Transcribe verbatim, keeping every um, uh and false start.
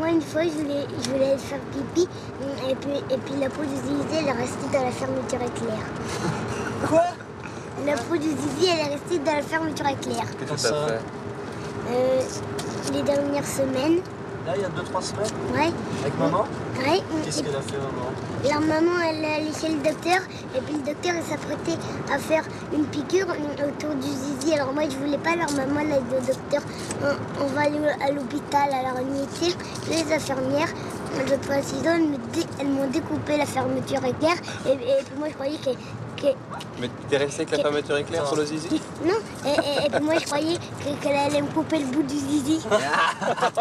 moi, une fois, je voulais, je voulais aller faire pipi. Et puis, et puis la peau du zizi, elle est restée dans la fermeture éclair. Quoi? La peau du zizi, elle est restée dans la fermeture éclair. Qu'est-ce que t'as fait? Euh, les dernières semaines. Là, il y a deux trois semaines? Ouais. Avec maman? Ouais. Qu'est-ce qu'elle a fait, maman? La maman, elle est allée chez le docteur. Et puis le docteur, il s'apprêtait à faire une piqûre autour du zizi. Alors moi, je voulais pas. Alors maman, elle a dit au docteur, on, on va aller à l'hôpital. Alors on y était. Les infirmières, de trois ciseaux, elles me dé- elles m'ont découpé la fermeture éclair. Et, et puis moi, je croyais que... que Mais t'es resté avec la fermeture éclair sur le zizi? non, et, et, et puis moi, je croyais que- qu'elle allait me couper le bout du zizi.